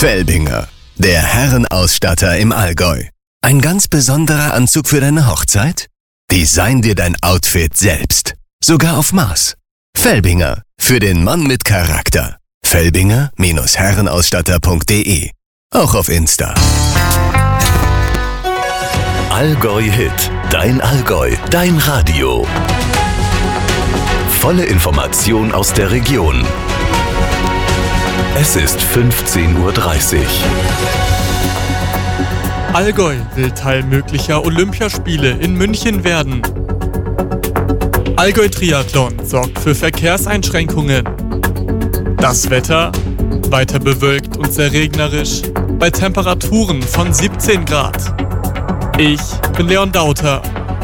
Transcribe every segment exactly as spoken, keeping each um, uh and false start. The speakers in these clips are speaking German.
Felbinger, der Herrenausstatter im Allgäu. Ein ganz besonderer Anzug für deine Hochzeit? Design dir dein Outfit selbst. Sogar auf Maß. Felbinger, für den Mann mit Charakter. Felbinger Herrenausstatter punkt de. Auch auf Insta. Allgäu Hit. Dein Allgäu. Dein Radio. Volle Information aus der Region. Es ist fünfzehn Uhr dreißig. Allgäu will Teil möglicher Olympiaspiele in München werden. Allgäu Triathlon sorgt für Verkehrseinschränkungen. Das Wetter? Weiter bewölkt und sehr regnerisch, bei Temperaturen von siebzehn Grad. Ich bin Leon Dauter.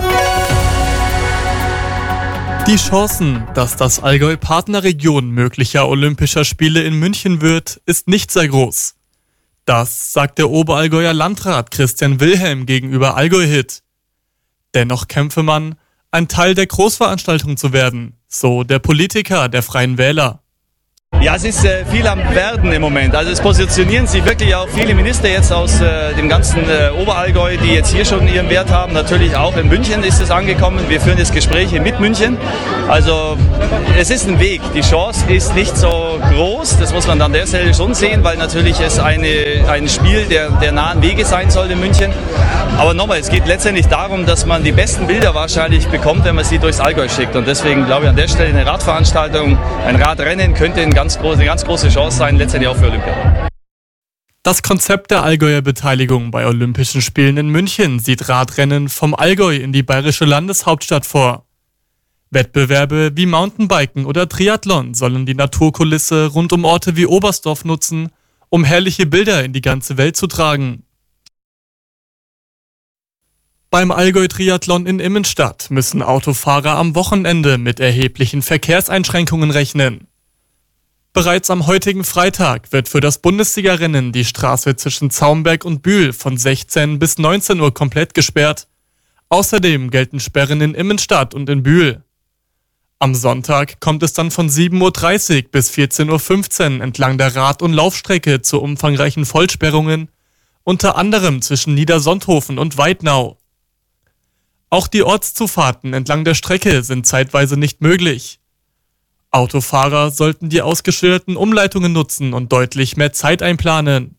Die Chancen, dass das Allgäu Partnerregion möglicher Olympischer Spiele in München wird, ist nicht sehr groß. Das sagt der Oberallgäuer Landrat Christian Wilhelm gegenüber Allgäu Hit. Dennoch kämpfe man, ein Teil der Großveranstaltung zu werden, so der Politiker der Freien Wähler. Ja, es ist äh, viel am Werden im Moment. Also es positionieren sich wirklich auch viele Minister jetzt aus äh, dem ganzen äh, Oberallgäu, die jetzt hier schon ihren Wert haben. Natürlich auch in München ist es angekommen. Wir führen jetzt Gespräche mit München. Also es ist ein Weg. Die Chance ist nicht so groß. Das muss man an der Stelle schon sehen, weil natürlich es eine, ein Spiel der, der nahen Wege sein soll in München. Aber nochmal, es geht letztendlich darum, dass man die besten Bilder wahrscheinlich bekommt, wenn man sie durchs Allgäu schickt. Und deswegen glaube ich an der Stelle eine Radveranstaltung, ein Radrennen könnte ein ganz groß, eine ganz große Chance sein, letztendlich auch für Olympia. Das Konzept der Allgäuer Beteiligung bei Olympischen Spielen in München sieht Radrennen vom Allgäu in die bayerische Landeshauptstadt vor. Wettbewerbe wie Mountainbiken oder Triathlon sollen die Naturkulisse rund um Orte wie Oberstdorf nutzen, um herrliche Bilder in die ganze Welt zu tragen. Beim Allgäu-Triathlon in Immenstadt müssen Autofahrer am Wochenende mit erheblichen Verkehrseinschränkungen rechnen. Bereits am heutigen Freitag wird für das Bundesliga-Rennen die Straße zwischen Zaumberg und Bühl von sechzehn bis neunzehn Uhr komplett gesperrt. Außerdem gelten Sperren in Immenstadt und in Bühl. Am Sonntag kommt es dann von sieben Uhr dreißig bis vierzehn Uhr fünfzehn entlang der Rad- und Laufstrecke zu umfangreichen Vollsperrungen, unter anderem zwischen Niedersonthofen und Weidnau. Auch die Ortszufahrten entlang der Strecke sind zeitweise nicht möglich. Autofahrer sollten die ausgeschilderten Umleitungen nutzen und deutlich mehr Zeit einplanen.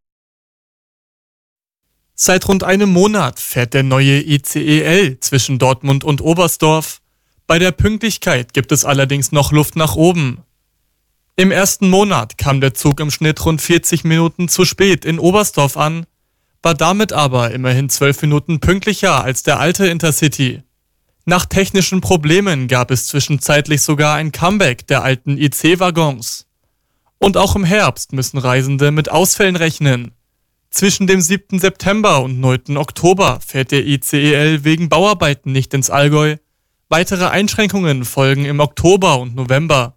Seit rund einem Monat fährt der neue I C E L zwischen Dortmund und Oberstdorf. Bei der Pünktlichkeit gibt es allerdings noch Luft nach oben. Im ersten Monat kam der Zug im Schnitt rund vierzig Minuten zu spät in Oberstdorf an, war damit aber immerhin zwölf Minuten pünktlicher als der alte Intercity. Nach technischen Problemen gab es zwischenzeitlich sogar ein Comeback der alten I C-Waggons. Und auch im Herbst müssen Reisende mit Ausfällen rechnen. Zwischen dem siebten September und neunten Oktober fährt der I C E L wegen Bauarbeiten nicht ins Allgäu. Weitere Einschränkungen folgen im Oktober und November.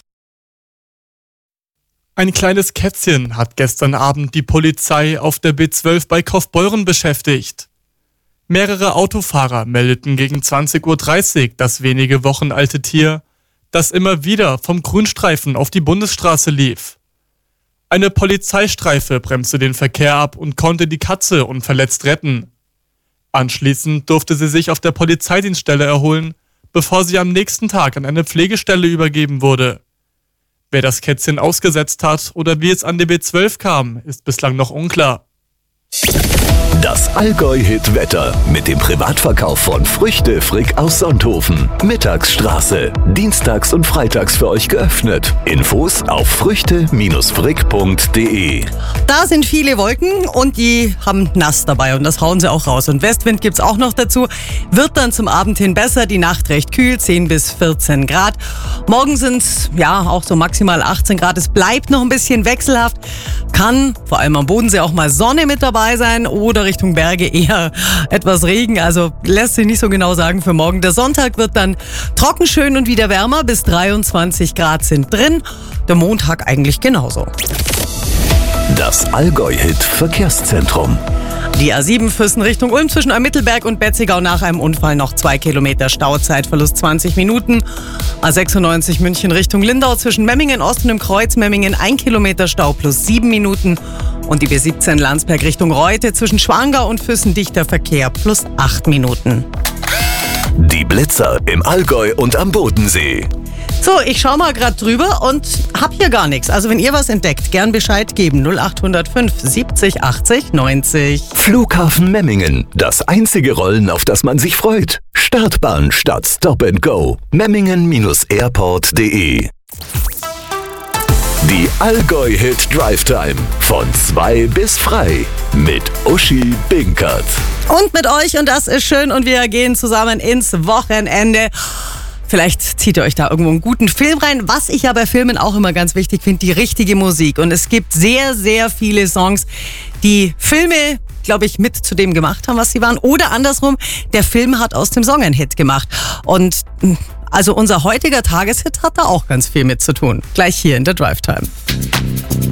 Ein kleines Kätzchen hat gestern Abend die Polizei auf der B zwölf bei Kaufbeuren beschäftigt. Mehrere Autofahrer meldeten gegen zwanzig Uhr dreißig das wenige Wochen alte Tier, das immer wieder vom Grünstreifen auf die Bundesstraße lief. Eine Polizeistreife bremste den Verkehr ab und konnte die Katze unverletzt retten. Anschließend durfte sie sich auf der Polizeidienststelle erholen, bevor sie am nächsten Tag an eine Pflegestelle übergeben wurde. Wer das Kätzchen ausgesetzt hat oder wie es an die B zwölf kam, ist bislang noch unklar. Das Allgäu-Hit-Wetter mit dem Privatverkauf von Früchte Frick aus Sonthofen. Mittagsstraße. Dienstags und freitags für euch geöffnet. Infos auf früchte frick punkt de. Da sind viele Wolken und die haben nass dabei und das hauen sie auch raus. Und Westwind gibt's auch noch dazu. Wird dann zum Abend hin besser. Die Nacht recht kühl, zehn bis vierzehn Grad. Morgen sind's ja auch so maximal achtzehn Grad. Es bleibt noch ein bisschen wechselhaft. Kann vor allem am Bodensee auch mal Sonne mit dabei sein oder Richtung Berge eher etwas Regen. Also lässt sich nicht so genau sagen für morgen. Der Sonntag wird dann trocken, schön und wieder wärmer. Bis dreiundzwanzig Grad sind drin. Der Montag eigentlich genauso. Das Allgäu-Hit-Verkehrszentrum. Die A sieben Füssen Richtung Ulm zwischen Mittelberg und Betzigau nach einem Unfall noch zwei Kilometer Stauzeitverlust zwanzig Minuten. A sechsundneunzig München Richtung Lindau zwischen Memmingen Ost und dem Kreuz Memmingen ein Kilometer Stau plus sieben Minuten. Und die B siebzehn Landsberg Richtung Reute zwischen Schwangau und Füssen dichter Verkehr plus acht Minuten. Die Blitzer im Allgäu und am Bodensee. So, ich schau mal gerade drüber und hab hier gar nichts. Also wenn ihr was entdeckt, gern Bescheid geben. null acht null fünf siebzig achtzig neunzig. Flughafen Memmingen. Das einzige Rollen, auf das man sich freut. Startbahn statt Stop and Go. Memmingen Airport punkt de. Die Allgäu-Hit Drive Time. Von zwei bis frei. Mit Uschi Binkert. Und mit euch, und das ist schön, und wir gehen zusammen ins Wochenende. Vielleicht zieht ihr euch da irgendwo einen guten Film rein. Was ich ja bei Filmen auch immer ganz wichtig finde, die richtige Musik. Und es gibt sehr, sehr viele Songs, die Filme, glaube ich, mit zu dem gemacht haben, was sie waren. Oder andersrum, der Film hat aus dem Song einen Hit gemacht. Und also unser heutiger Tageshit hat da auch ganz viel mit zu tun. Gleich hier in der Drive Time.